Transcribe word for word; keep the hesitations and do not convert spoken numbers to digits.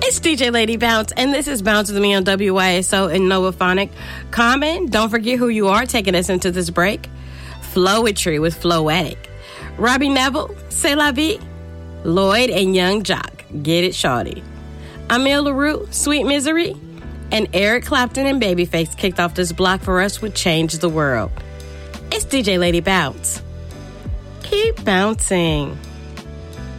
It's D J Lady Bounce, and this is Bounce with me on W Y S O and Novaphonic. Common, don't forget who you are taking us into this break. Flowetry with Floetic. Robbie Neville, C'est La Vie. Lloyd and Young Jock, Get It Shawty. Emile LaRue, Sweet Misery. And Eric Clapton and Babyface kicked off this block for us with Change the World. It's D J Lady Bounce. Keep bouncing.